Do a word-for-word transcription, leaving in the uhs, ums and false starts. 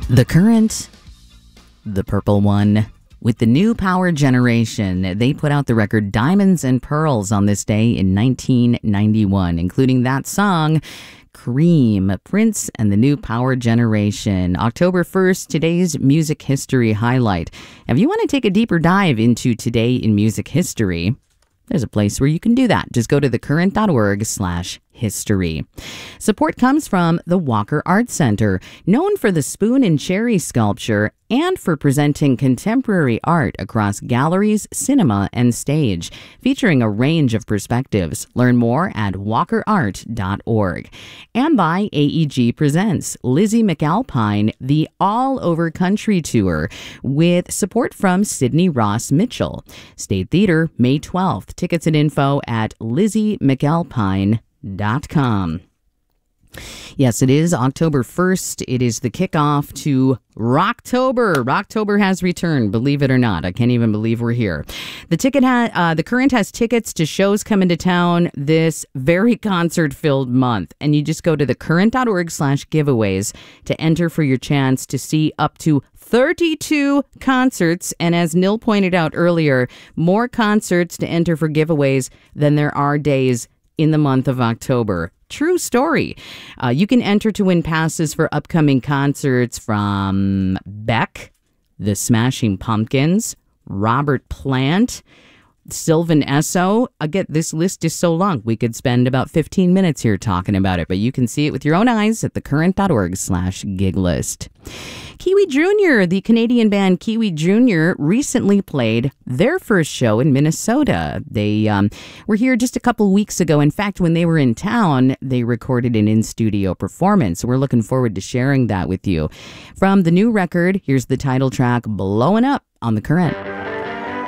The Current, the purple one. With the new power generation, they put out the record Diamonds and Pearls on this day in nineteen ninety-one, including that song, Cream, Prince and the New Power Generation. October first, today's music history highlight. If you want to take a deeper dive into today in music history, there's a place where you can do that. Just go to thecurrent.org slash history. Support comes from the Walker Art Center, known for the spoon and cherry sculpture and for presenting contemporary art across galleries, cinema, and stage, featuring a range of perspectives. Learn more at walker art dot org. And by A E G Presents Lizzie McAlpine, the All Over Country Tour, with support from Sydney Ross Mitchell. State Theater, May twelfth. Tickets and info at lizzie mcalpine dot com. Yes, it is October first. It is the kickoff to Rocktober. Rocktober has returned, believe it or not. I can't even believe we're here. The ticket ha- uh, the Current has tickets to shows coming to town this very concert-filled month. And you just go to thecurrent.org slash giveaways to enter for your chance to see up to thirty-two concerts. And as Nil pointed out earlier, more concerts to enter for giveaways than there are days in the month of October. True story. Uh, you can enter to win passes for upcoming concerts from Beck, the Smashing Pumpkins, Robert Plant, Sylvan Esso. Again, this list is so long, we could spend about fifteen minutes here talking about it, but you can see it with your own eyes at thecurrent.org slash gig list. Kiwi Junior, the Canadian band Kiwi Junior, recently played their first show in Minnesota. They um, were here just a couple weeks ago. In fact, when they were in town, they recorded an in-studio performance. We're looking forward to sharing that with you. From the new record, here's the title track, Blowing Up, on The Current.